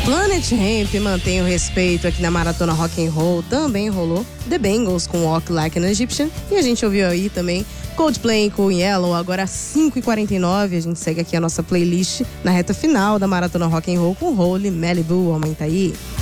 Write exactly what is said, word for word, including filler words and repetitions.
Planet Hemp mantém o respeito aqui na Maratona Rock and Roll. Também rolou The Bangles com Walk Like an Egyptian. E a gente ouviu aí também Coldplay com Yellow. Agora às cinco e quarenta e nove, a gente segue aqui a nossa playlist na reta final da Maratona Rock and Roll com Holy Malibu. Aumenta aí.